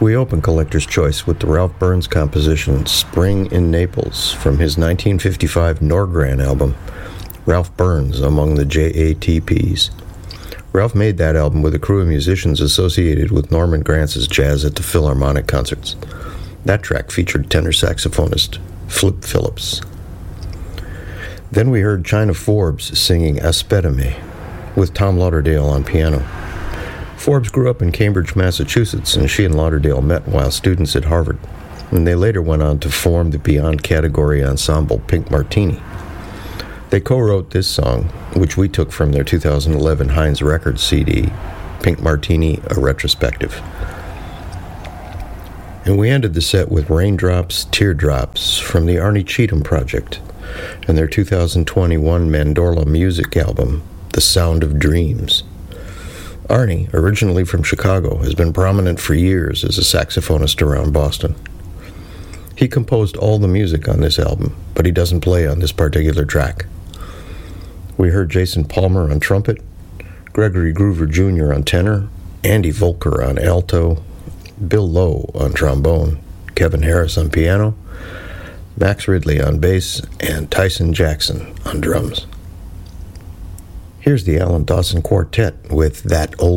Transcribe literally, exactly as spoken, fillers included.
We open Collector's Choice with the Ralph Burns composition Spring in Naples from his nineteen fifty-five Norgran album, Ralph Burns Among the J A T Ps. Ralph made that album with a crew of musicians associated with Norman Grantz's Jazz at the Philharmonic concerts. That track featured tenor saxophonist Flip Phillips. Then we heard China Forbes singing Aspetta-me with Tom Lauderdale on piano. Forbes grew up in Cambridge, Massachusetts, and she and Lauderdale met while students at Harvard, and they later went on to form the Beyond category ensemble Pink Martini. They co-wrote this song, which we took from their two thousand eleven Heinz Records C D, Pink Martini, A Retrospective. And we ended the set with Raindrops, Teardrops from the Arnie Cheatham Project and their two thousand twenty-one Mandorla music album, The Sound of Dreams. Arnie, originally from Chicago, has been prominent for years as a saxophonist around Boston. He composed all the music on this album, but he doesn't play on this particular track. We heard Jason Palmer on trumpet, Gregory Groover Junior on tenor, Andy Volker on alto, Bill Lowe on trombone, Kevin Harris on piano, Max Ridley on bass, and Tyson Jackson on drums. Here's the Alan Dawson Quartet with That Old